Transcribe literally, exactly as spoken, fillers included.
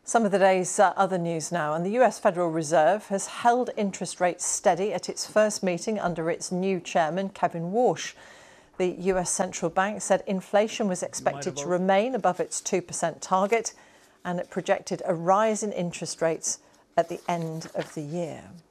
Some of the day's uh, other news now, and the U S Federal Reserve has held interest rates steady at its first meeting under its new chairman, Kevin Warsh. The U S central bank said inflation was expected to remain above its two percent target, and it projected a rise in interest rates at the end of the year.